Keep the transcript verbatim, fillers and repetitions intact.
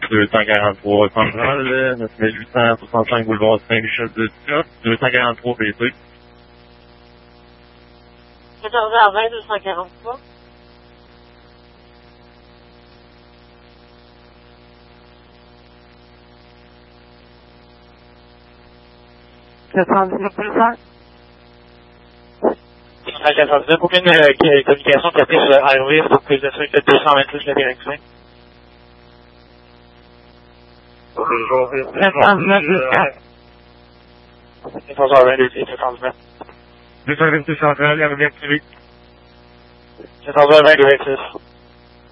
deux cent quarante-trois Central, neuf mille huit cent soixante-cinq boulevard Saint-Michel de Tuca, deux cent quarante-trois P C. quatorze heures vingt, deux cent quarante-trois. quatre cent dix-neuf plus cinq. quatre cent dix-neuf, aucune euh, communication qui affiche euh, arriver sur plus de suite deux cent vingt-six la direction. quatre cent dix-neuf plus quatre. quatorze heures vingt, deux cent dix-neuf. deux cent vingt-six Central, la rivière privée. quatorze heures vingt, deux cent vingt-six.